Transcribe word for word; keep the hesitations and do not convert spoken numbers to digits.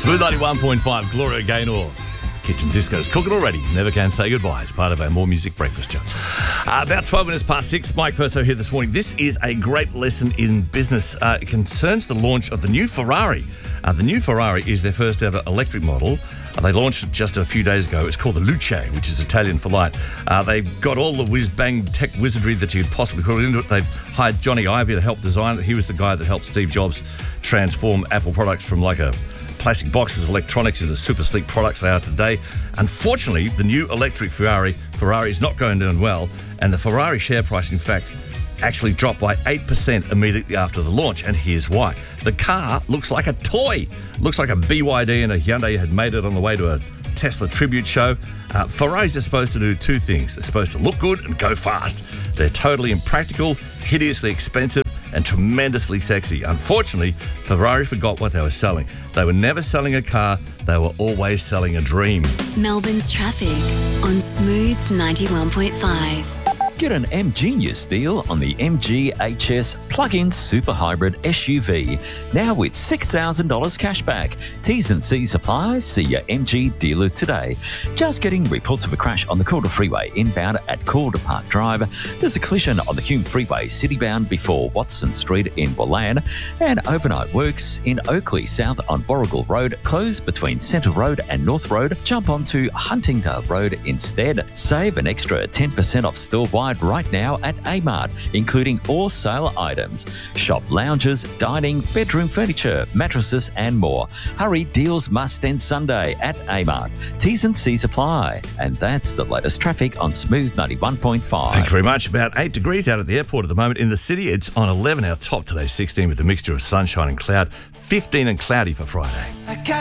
Smooth ninety-one point five, Gloria Gaynor. Kitchen Disco's cooking already. Never can say goodbye. It's part of our More Music breakfast show. Uh, about twelve minutes past six, Mike Perso here this morning. This is a great lesson in business. Uh, it concerns the launch of the new Ferrari. Uh, the new Ferrari is their first ever electric model. Uh, they launched it just a few days ago. It's called the Luce, which is Italian for light. Uh, they've got all the whiz-bang tech wizardry that you'd possibly put into it. They've hired Johnny Ive to help design it. He was the guy that helped Steve Jobs transform Apple products from like a plastic boxes of electronics into the super sleek products they are today. Unfortunately, the new electric Ferrari Ferrari is not going down well, and the Ferrari share price, in fact, actually dropped by eight percent immediately after the launch, and here's why. The car looks like a toy. Looks like a B Y D and a Hyundai had made it on the way to a Tesla tribute show. Uh, Ferraris are supposed to do two things. They're supposed to look good and go fast. They're totally impractical, hideously expensive, and tremendously sexy. Unfortunately, Ferrari forgot what they were selling. They were never selling a car, they were always selling a dream. Melbourne's traffic on Smooth ninety-one point five. Get an M Genius deal on the M G H S plug-in super hybrid S U V, now with six thousand dollars cashback. T's and C's apply. See your M G dealer today. Just getting reports of a crash on the Calder Freeway inbound at Calder Park Drive. There's a collision on the Hume Freeway citybound before Watson Street in Wallan, and overnight works in Oakley South on Borrigal Road, closed between Centre Road and North Road. Jump onto Huntingdale Road instead. Save an extra ten percent off store-wide right now at Amart, including all sale items. Shop lounges, dining, bedroom furniture, mattresses and more. Hurry, deals must end Sunday at Amart. T's and C's apply. And that's the latest traffic on Smooth ninety-one point five. Thank you very much. About eight degrees out at the airport at the moment. In the city, it's on eleven. Our top today, sixteen with a mixture of sunshine and cloud. fifteen and cloudy for Friday.